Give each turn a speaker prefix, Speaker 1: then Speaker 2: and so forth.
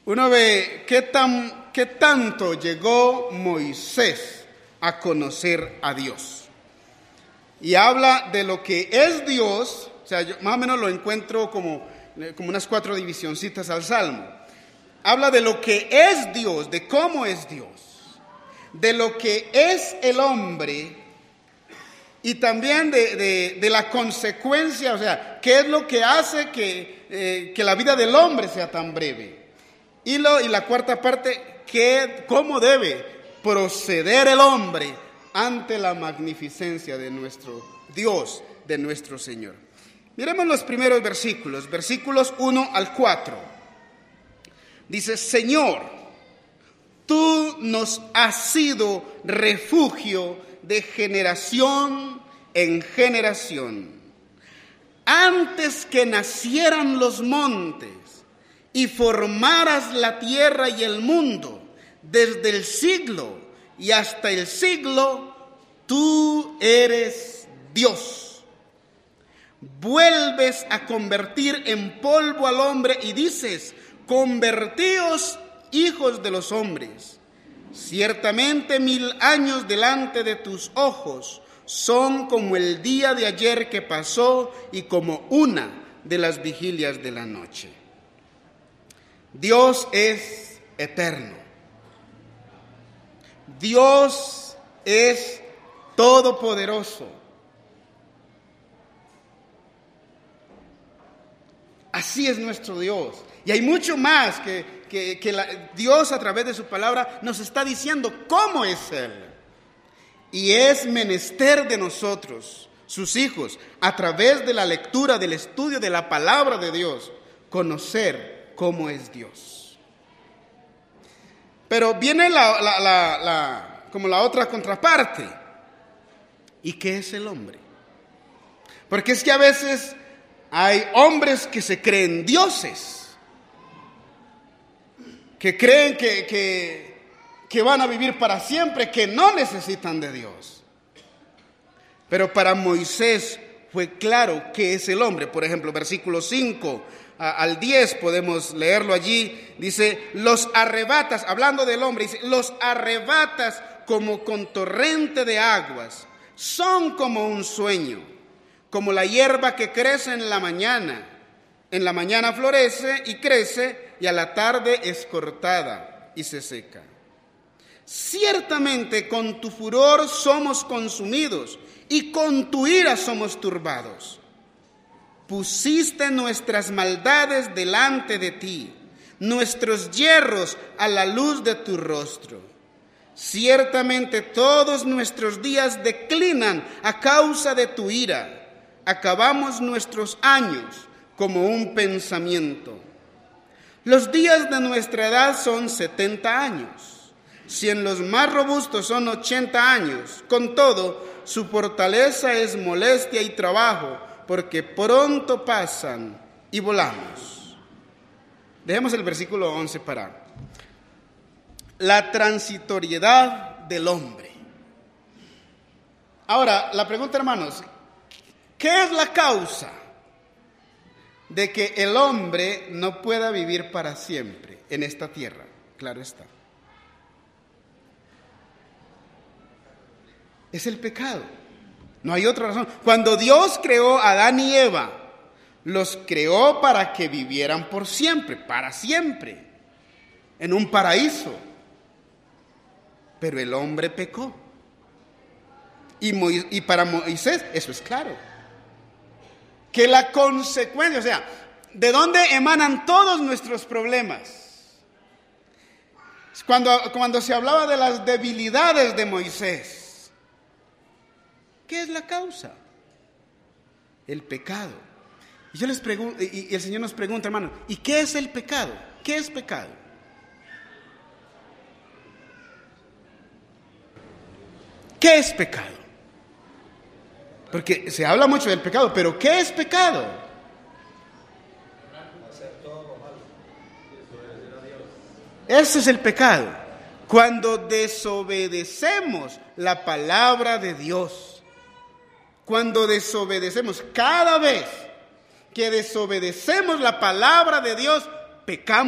Speaker 1: uno ve qué tanto llegó Moisés a conocer a Dios. Y habla de lo que es Dios, o sea, yo más o menos lo encuentro como unas 4 divisioncitas al Salmo. Habla de lo que es Dios, de cómo es Dios, de lo que es el hombre y también de la consecuencia, o sea, qué es lo que hace que la vida del hombre sea tan breve. Y la cuarta parte, cómo debe proceder el hombre ante la magnificencia de nuestro Dios, de nuestro Señor. Miremos los primeros versículos 1 al 4. Dice: Señor, tú nos has sido refugio de generación en generación. Antes que nacieran los montes y formaras la tierra y el mundo, desde el siglo y hasta el siglo, tú eres Dios. Vuelves a convertir en polvo al hombre y dices: convertíos hijos de los hombres. Ciertamente 1000 años delante de tus ojos son como el día de ayer que pasó y como una de las vigilias de la noche. Dios es eterno. Dios es todopoderoso. Así es nuestro Dios. Y hay mucho más que Dios a través de su palabra nos está diciendo cómo es Él. Y es menester de nosotros, sus hijos, a través de la lectura, del estudio de la palabra de Dios, conocer cómo es Dios. Pero viene como la otra contraparte. ¿Y qué es el hombre? Porque es que a veces hay hombres que se creen dioses, que creen que van a vivir para siempre, que no necesitan de Dios. Pero para Moisés fue claro qué es el hombre. Por ejemplo, versículo 5 al 10, podemos leerlo allí. Dice: los arrebatas, hablando del hombre, dice: los arrebatas como con torrente de aguas, son como un sueño, como la hierba que crece en la mañana. En la mañana florece y crece, y a la tarde es cortada y se seca. Ciertamente con tu furor somos consumidos, y con tu ira somos turbados. Pusiste nuestras maldades delante de ti, nuestros yerros a la luz de tu rostro. Ciertamente todos nuestros días declinan a causa de tu ira. Acabamos nuestros años como un pensamiento. Los días de nuestra edad son 70 años. Si en los más robustos son 80 años, con todo, su fortaleza es molestia y trabajo, porque pronto pasan y volamos. Dejemos el versículo 11 para la transitoriedad del hombre. Ahora, la pregunta, hermanos, ¿qué es la causa de que el hombre no pueda vivir para siempre en esta tierra? Claro está. Es el pecado. No hay otra razón. Cuando Dios creó a Adán y Eva, los creó para que vivieran por siempre, para siempre, en un paraíso. Pero el hombre pecó. Y para Moisés eso es claro. Que la consecuencia, o sea, ¿de dónde emanan todos nuestros problemas? Cuando se hablaba de las debilidades de Moisés, ¿qué es la causa? El pecado. Y yo les pregunto, y el Señor nos pregunta, hermano, ¿y qué es el pecado? ¿Qué es pecado? ¿Qué es pecado? Porque se habla mucho del pecado, pero ¿qué es pecado? Ese es el pecado. Cuando desobedecemos la palabra de Dios. Cuando desobedecemos, cada vez que desobedecemos la palabra de Dios, pecamos.